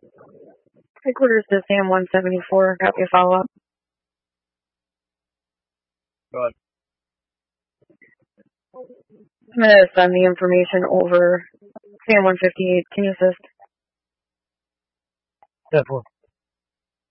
Headquarters to Sam 174. Copy follow-up. Go ahead. I'm going to send the information over. Sam 158, can you assist? 10-4.